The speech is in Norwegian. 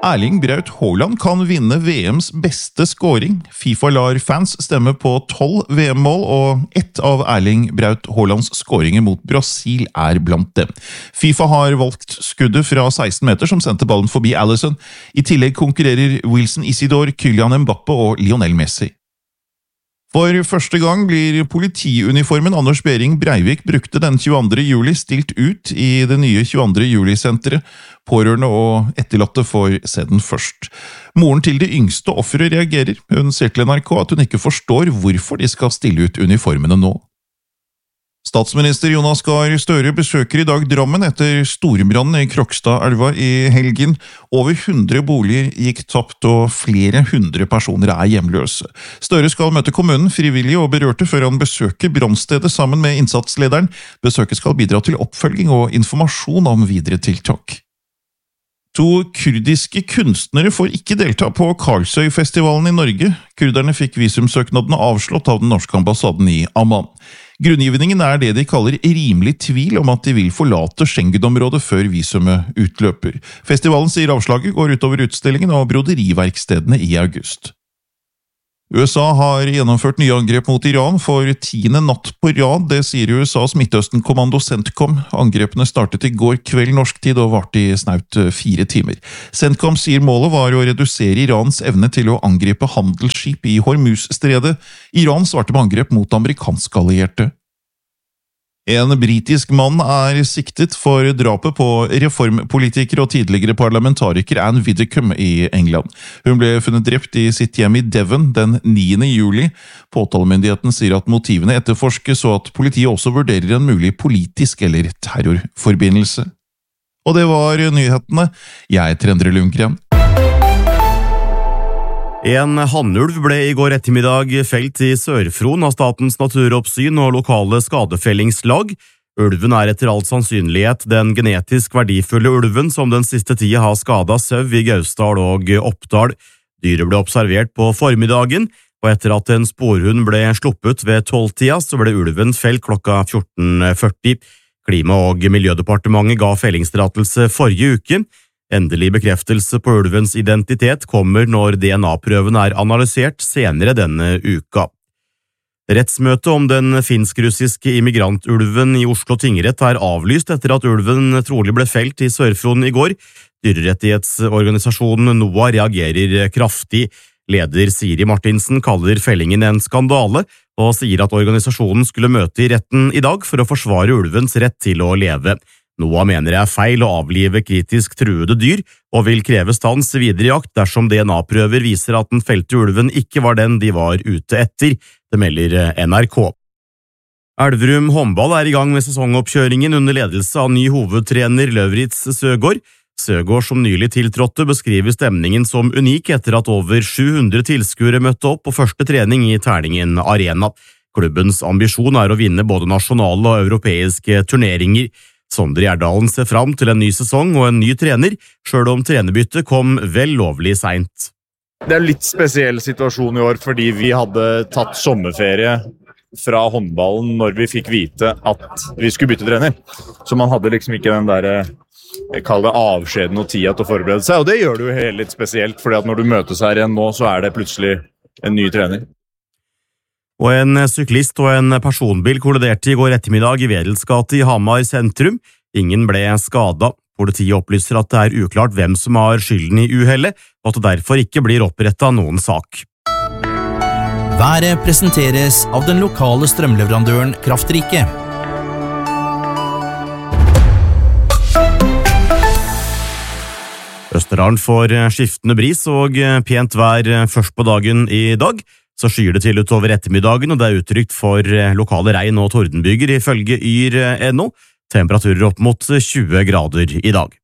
Erling Braut Haaland kan vinne VMs beste scoring. FIFA lar fans stemme på 12 VM-mål, og ett av Erling Braut Haalands scoringer mot Brasil er blant dem. FIFA har valgt skuddet fra 16 meter som sendte ballen forbi Alisson. I tillegg konkurrerer Wilson Isidore, Kylian Mbappe og Lionel Messi. For første gang blir politiuniformen Anders Behring Breivik brukte den 22. juli stilt ut i det nye 22. juli-senteret. Pårørende og etterlatte får se den først. Moren til de yngste offere reagerer. Hun sier til NRK at hun ikke forstår hvorfor de skal stille ut uniformene nå. Statsminister Jonas Gahr Støre besøker i dag Drammen etter storbrannen i Krokstadelva i helgen. Over 100 boliger gikk tapt, og flere hundre personer er hjemløse. Støre skal møte kommunen, frivillige og berørte før han besøker brannstedet sammen med innsatslederen. Besøket skal bidra til oppfølging og informasjon om videre tiltak. 2 kurdiske kunstnere får ikke delta på Karlsøy-festivalen i Norge. Kurderne fikk visumsøknadene avslått av den norske ambassaden i Amman. Grunngivningen er det de kaller rimelig tvil om at de vil forlate Schengen-området før visumet utløper. Festivalen sier avslaget går utover utstillingen og broderiverkstedene i august. USA har gjennomført nye angrep mot Iran for 10. natt på rad, det sier USAs Midtøsten-kommando CENTCOM. Angrepene startet i går kveld norsk tid og varte i snaut 4 timer. CENTCOM sier målet var å redusere Irans evne til å angripe handelsskip i Hormuz-stredet. Iran svarte med angrep mot amerikanske allierte. En britisk mann er siktet for drapet på reformpolitiker og tidligere parlamentariker Anne Widdecombe i England. Hun ble funnet drept i sitt hjem i Devon den 9. juli. Påtalemyndigheten sier at motivene etterforskes, og at politiet også vurderer en mulig politisk eller terrorforbindelse. Og det var nyhetene. Jeg heter Endre Lundgren. En hannulv ble i går ettermiddag felt i Sør-Fron av Statens naturoppsyn og lokale skadefellingslag. Ulven er etter all sannsynlighet den genetisk verdifulle ulven som den siste tida har skadet sau i Gausdal og Oppdal. Dyret ble observert på formiddagen, og etter at en sporhund ble sluppet ved 12-tida, så ble ulven felt klokka 14.40. Klima- og miljødepartementet ga fellingstillatelse forrige uke. Endelig bekreftelse på ulvens identitet kommer når DNA-prøven er analysert senere denne uka. Rettsmøtet om den finsk-russiske immigrantulven i Oslo tingrett er avlyst etter at ulven trolig ble felt i Sør-Fron i går. Dyrerettighetsorganisasjonen NOAH reagerer kraftig. Leder Siri Martinsen kaller fellingen en skandale, og sier at organisasjonen skulle møte i retten i dag for å forsvare ulvens rett til å leve. NOAH mener det er feil å avlive kritisk truede dyr, og vil kreve stans videre jakt dersom DNA-prøver viser at den felte ulven ikke var den de var ute etter, det melder NRK. Elverum håndball er i gang med sesongoppkjøringen under ledelse av ny hovedtrener Lauritz Søgaard. Søgaard, som nylig tiltrådte, beskriver stemningen som unik etter at over 700 tilskuere møtte opp på første trening i Terningen Arena. Klubbens ambisjon er å vinne både nasjonale og europeiske turneringer. Sondre Gjerdalen ser fram til en ny sesong og en ny trener, selv om trenerbyttet kom vel lovlig sent. Det er en litt spesiell situasjon i år, fordi vi hadde tatt sommerferie fra håndballen når vi fikk vite at vi skulle bytte trener. Så man hadde liksom ikke den der, kall det avskjeden og tida til å forberede seg, og det gjør det jo helt litt spesielt, fordi at når du møtes her igjen nå, så er det plutselig en ny trener. Og en syklist og en personbil kolliderte i går ettermiddag i Wedelsgate i Hamar sentrum. Ingen ble skadet. Politiet opplyser at det er uklart hvem som har skylden i uhellet, og at det derfor ikke blir opprettet noen sak. Været presenteres av den lokale strømleverandøren Kraftrike. Østerdalen får skiftende bris og pent vær først på dagen i dag. Så skyer det til utover ettermiddagen, og det er uttrykt for lokale regn- og tordenbyger ifølge yr.no. Temperaturer opp mot 20 grader i dag.